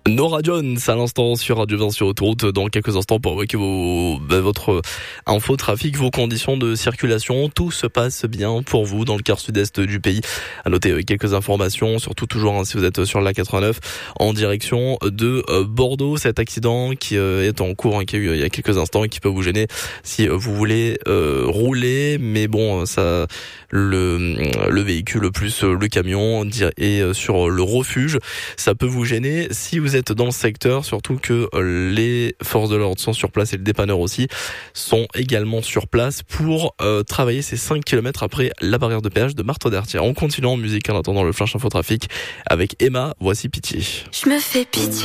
Norah Jones à l'instant sur Radio 20 sur Autoroute. Dans quelques instants pour évoquer votre info trafic, vos conditions de circulation. Tout se passe bien pour vous dans le quart sud-est du pays. À noter quelques informations, surtout toujours si vous êtes sur l'A89 en direction de Bordeaux. Cet accident qui est en cours, qui a eu il y a quelques instants et qui peut vous gêner si vous voulez rouler. Mais bon, ça, le véhicule plus le camion est sur le refuge. Ça peut vous gêner si vous êtes dans le secteur, surtout que les forces de l'ordre sont sur place et le dépanneur aussi sont également sur place pour travailler ces 5 km après la barrière de péage de Marteau-d'Artière. On continue en musique en attendant le flash info trafic avec Emma. Voici Pitié. Je me fais pitié.